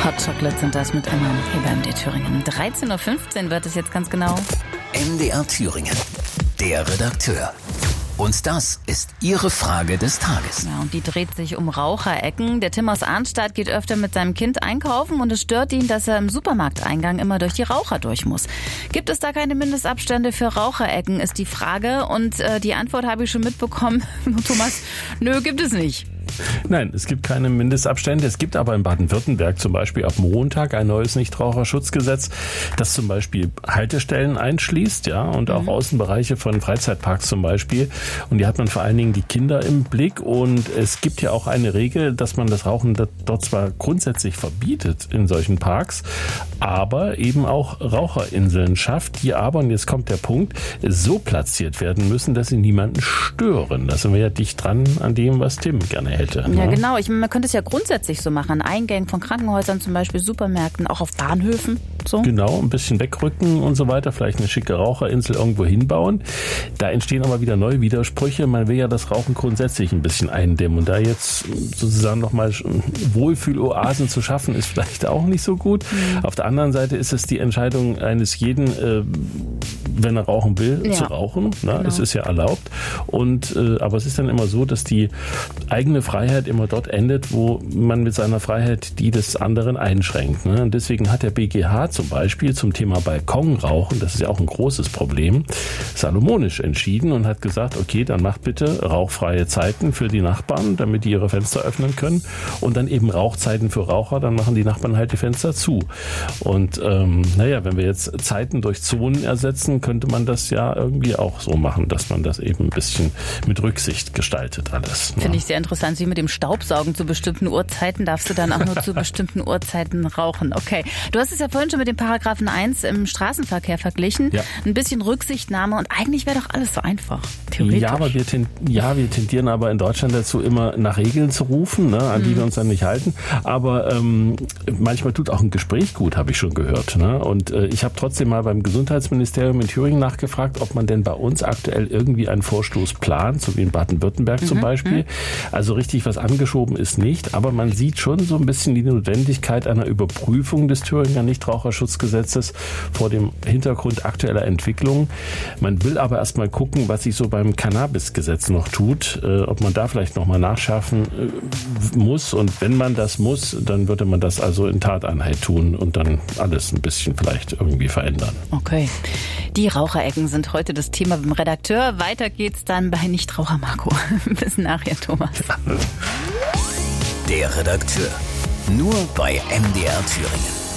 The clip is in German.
Hot Chocolate sind das mit Emma hier bei MDR Thüringen. 13.15 Uhr wird es jetzt ganz genau. MDR Thüringen, der Redakteur. Und das ist Ihre Frage des Tages. Ja, und die dreht sich um Raucherecken. Der Tim aus Arnstadt geht öfter mit seinem Kind einkaufen und es stört ihn, dass er im Supermarkteingang immer durch die Raucher durch muss. Gibt es da keine Mindestabstände für Raucherecken, ist die Frage. Und die Antwort habe ich schon mitbekommen. Thomas, nö, gibt es nicht. Nein, es gibt keine Mindestabstände. Es gibt aber in Baden-Württemberg zum Beispiel ab Montag ein neues Nichtraucherschutzgesetz, das zum Beispiel Haltestellen einschließt, ja, und auch Außenbereiche von Freizeitparks zum Beispiel. Und hier hat man vor allen Dingen die Kinder im Blick. Und es gibt ja auch eine Regel, dass man das Rauchen dort zwar grundsätzlich verbietet in solchen Parks, aber eben auch Raucherinseln schafft, die aber, und jetzt kommt der Punkt, so platziert werden müssen, dass sie niemanden stören. Da sind wir ja dicht dran an dem, was Tim gerne hätte. Ja, genau. Man könnte es ja grundsätzlich so machen. An Eingängen von Krankenhäusern, zum Beispiel Supermärkten, auch auf Bahnhöfen. So. Genau, ein bisschen wegrücken und so weiter. Vielleicht eine schicke Raucherinsel irgendwo hinbauen. Da entstehen aber wieder neue Widersprüche. Man will ja das Rauchen grundsätzlich ein bisschen eindämmen. Und da jetzt sozusagen nochmal Wohlfühloasen zu schaffen, ist vielleicht auch nicht so gut. Auf der anderen Seite ist es die Entscheidung eines jeden, wenn er rauchen will, zu rauchen. Na, genau. Es ist ja erlaubt. Aber es ist dann immer so, dass die eigene Freiheit immer dort endet, wo man mit seiner Freiheit die des anderen einschränkt. Ne? Und deswegen hat der BGH zum Beispiel zum Thema Balkonrauchen, das ist ja auch ein großes Problem, salomonisch entschieden und hat gesagt, okay, dann macht bitte rauchfreie Zeiten für die Nachbarn, damit die ihre Fenster öffnen können und dann eben Rauchzeiten für Raucher, dann machen die Nachbarn halt die Fenster zu. Und wenn wir jetzt Zeiten durch Zonen ersetzen, könnte man das ja irgendwie auch so machen, dass man das eben ein bisschen mit Rücksicht gestaltet alles. Finde ich sehr interessant, wie mit dem Staubsaugen zu bestimmten Uhrzeiten darfst du dann auch nur zu bestimmten Uhrzeiten rauchen. Okay, du hast es ja vorhin schon mit dem Paragraphen 1 im Straßenverkehr verglichen. Ja. Ein bisschen Rücksichtnahme und eigentlich wäre doch alles so einfach, theoretisch. Ja, aber wir tendieren aber in Deutschland dazu, immer nach Regeln zu rufen, ne, an die wir uns dann nicht halten. Aber manchmal tut auch ein Gespräch gut, habe ich schon gehört. Ne? Und ich habe trotzdem mal beim Gesundheitsministerium in Thüringen nachgefragt, ob man denn bei uns aktuell irgendwie einen Vorstoß plant, so wie in Baden-Württemberg zum Beispiel. Also richtig was angeschoben ist nicht, aber man sieht schon so ein bisschen die Notwendigkeit einer Überprüfung des Thüringer Nichtraucherschutzgesetzes vor dem Hintergrund aktueller Entwicklungen. Man will aber erstmal gucken, was sich so beim Cannabisgesetz noch tut, ob man da vielleicht nochmal nachschärfen muss. Und wenn man das muss, dann würde man das also in Tateinheit tun und dann alles ein bisschen vielleicht irgendwie verändern. Okay. Die Raucherecken sind heute das Thema beim Redakteur. Weiter geht's dann bei Nichtraucher Marco. Bis nachher, Thomas. Der Redakteur. Nur bei MDR Thüringen.